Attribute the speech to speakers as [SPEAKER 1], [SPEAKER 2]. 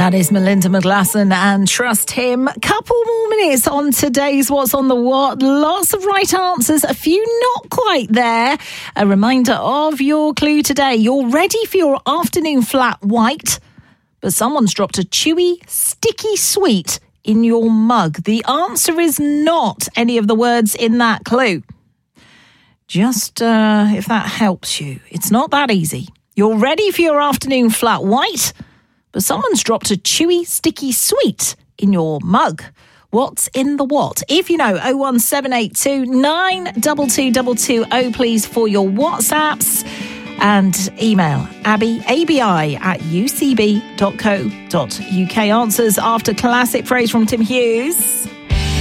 [SPEAKER 1] That is Melinda McGlasson and Trust Him. Couple more minutes on today's What's on the What. Lots of right answers, a few not quite there. A reminder of your clue today. You're ready for your afternoon flat white, but someone's dropped a chewy, sticky sweet in your mug. The answer is not any of the words in that clue. Just if that helps you, it's not that easy. You're ready for your afternoon flat white, but someone's dropped a chewy, sticky sweet in your mug. What's in the what? If you know, 01782 92222, please, for your WhatsApps. And email Abby, ABI, @ucb.co.uk. Answers after classic phrase from Tim Hughes.